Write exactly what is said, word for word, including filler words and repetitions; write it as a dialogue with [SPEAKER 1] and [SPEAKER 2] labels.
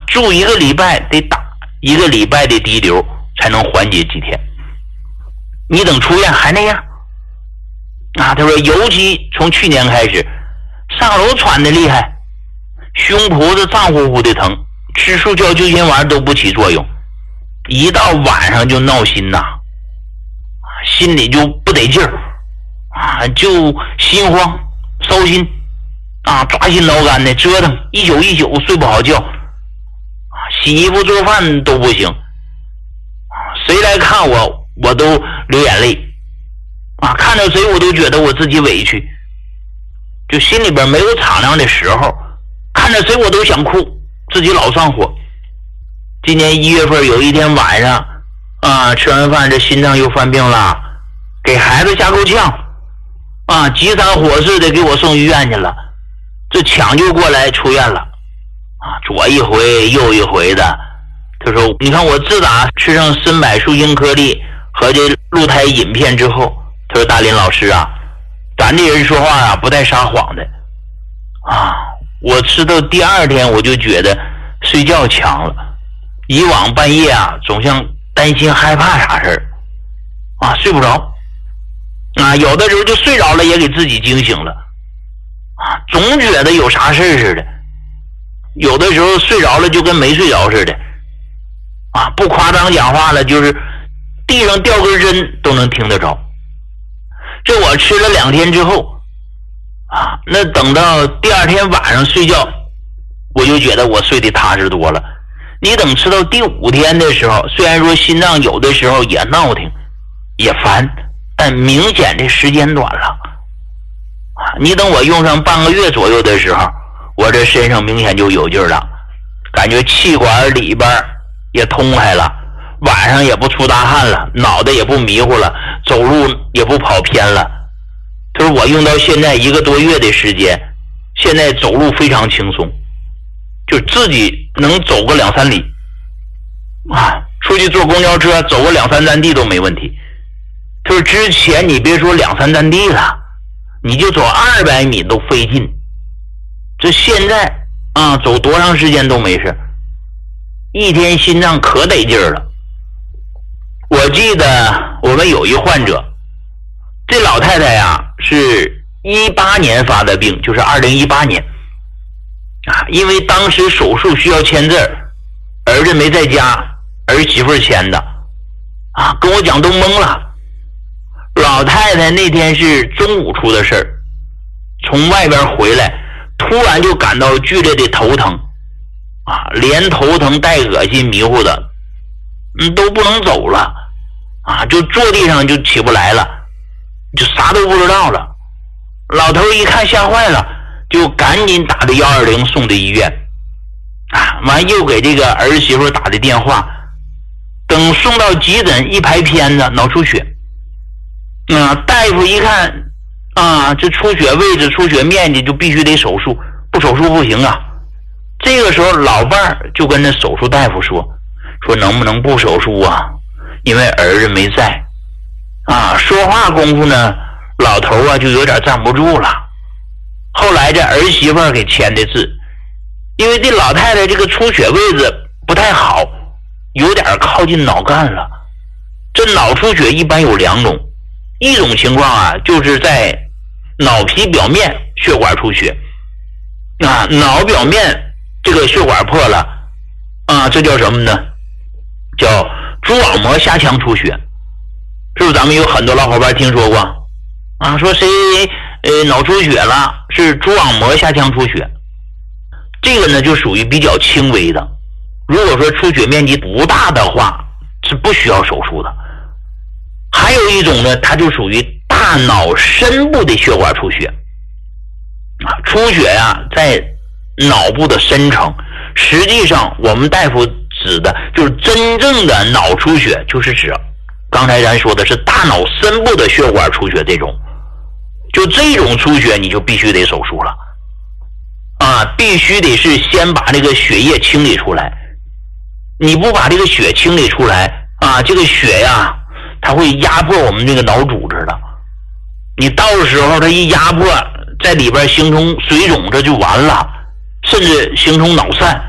[SPEAKER 1] 住一个礼拜得打一个礼拜的滴流才能缓解几天。你等出院还那样啊？他说尤其从去年开始上楼喘的厉害，胸脯子胀乎乎的疼，吃速效救心丸都不起作用，一到晚上就闹心呐，心里就不得劲儿啊，就心慌烧心啊，抓心挠肝的折腾，一宿一宿睡不好觉啊，洗衣服做饭都不行，谁来看我我都流眼泪啊，看到谁我都觉得我自己委屈，就心里边没有敞亮的时候，看着谁我都想哭，自己老上火。今年一月份有一天晚上啊，吃完饭这心脏又犯病了，给孩子吓够呛啊，急三火四的给我送医院去了，这抢救过来出院了啊，左一回右一回的。他说你看我自打吃上参柏树英颗粒和这鹿胎饮片之后，他说大林老师啊，咱这人说话啊不带撒谎的啊，我吃到第二天我就觉得睡觉强了，以往半夜啊总像担心害怕啥事儿啊，睡不着啊，有的时候就睡着了也给自己惊醒了啊，总觉得有啥事儿似的，有的时候睡着了就跟没睡着似的啊，不夸张讲话了，就是地上掉根针都能听得着。这我吃了两天之后啊，那等到第二天晚上睡觉，我就觉得我睡得踏实多了。你等吃到第五天的时候，虽然说心脏有的时候也闹挺也烦，但明显的时间短了啊。你等我用上半个月左右的时候，我这身上明显就有劲儿了，感觉气管里边也通开了，晚上也不出大汗了，脑袋也不迷糊了，走路也不跑偏了。他说我用到现在一个多月的时间，现在走路非常轻松，就自己能走个两三里啊，出去坐公交车走个两三站地都没问题。他说之前你别说两三站地了，你就走二百米都费劲，这现在啊走多长时间都没事，一天心脏可得劲儿了。我记得我们有一患者，这老太太呀是一八年发的病，就是二零一八年啊，因为当时手术需要签字，儿子没在家，儿媳妇签的啊，跟我讲都懵了。老太太那天是中午出的事儿，从外边回来，突然就感到剧烈的头疼啊，连头疼带恶心迷糊的，嗯，都不能走了啊，就坐地上就起不来了，就啥都不知道了。老头一看吓坏了，就赶紧打的一二零送的医院啊，完又给这个儿媳妇打的电话，等送到急诊一拍片子，脑出血啊，大夫一看啊，这出血位置出血面积就必须得手术，不手术不行啊。这个时候老伴儿就跟那手术大夫说说能不能不手术啊，因为儿子没在啊。说话功夫呢，老头啊就有点站不住了。后来这儿媳妇给签的字，因为这老太太这个出血位置不太好，有点靠近脑干了。这脑出血一般有两种，一种情况啊就是在脑皮表面血管出血啊，脑表面这个血管破了啊，这叫什么呢？叫蛛网膜下腔出血，是不是咱们有很多老伙伴听说过啊？说谁呃脑出血了，是蛛网膜下腔出血，这个呢就属于比较轻微的。如果说出血面积不大的话，是不需要手术的。还有一种呢，它就属于大脑深部的血管出血啊，出血呀、啊、在脑部的深层，实际上我们大夫指的就是真正的脑出血，就是指刚才咱说的是大脑深部的血管出血，这种就这种出血你就必须得手术了啊，必须得是先把这个血液清理出来，你不把这个血清理出来啊，这个血呀它会压迫我们这个脑组织的，你到时候它一压迫在里边形成水肿，这就完了，甚至形成脑疝